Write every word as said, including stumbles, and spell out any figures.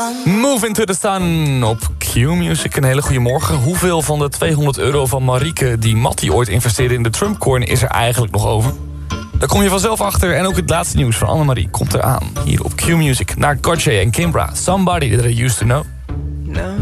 Move into the sun op Q-Music. Een hele goede morgen. Hoeveel van de tweehonderd euro van Marieke die Mattie ooit investeerde in de Trumpcoin is er eigenlijk nog over? Daar kom je vanzelf achter. En ook het laatste nieuws van Annemarie komt eraan. Hier op Q-Music naar Gotye en Kimbra. Somebody that I used to know.